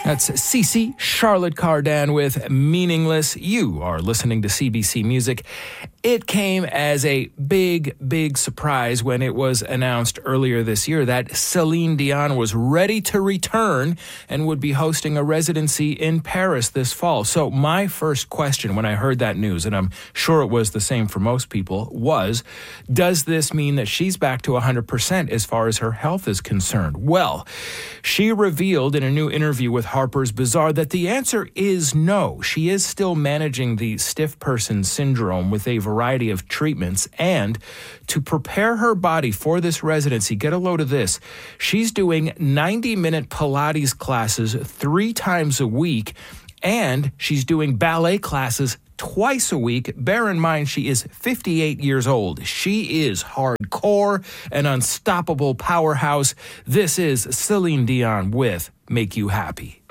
That's Cece Charlotte Cardin with Meaningless. You are listening to CBC Music. It came as a big surprise when it was announced earlier this year that Celine Dion was ready to return and would be hosting a residency in Paris this fall. So my first question when I heard that news, and I'm sure it was the same for most people, was, does this mean that she's back to 100% as far as her health is concerned? Well, she revealed in a new interview with Harper's Bazaar that the answer is no. She is still managing the stiff person syndrome with a variety of treatments, and to prepare her body for this residency, get a load of this, she's doing 90-minute Pilates classes 3 times a week, and she's doing ballet classes twice a week. Bear in mind, she is 58 years old. She is hardcore, an unstoppable powerhouse. This is Celine Dion with Make You Happy.